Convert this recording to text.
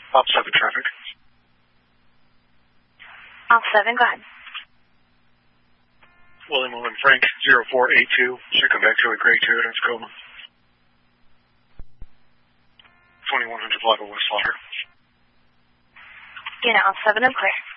Op 7 traffic. Op 7, go ahead. William William Frank 0482. Should come back to a grade 2 at Tacoma. 2100 Flagler West Slaughter. Unit Op 7, I'm clear.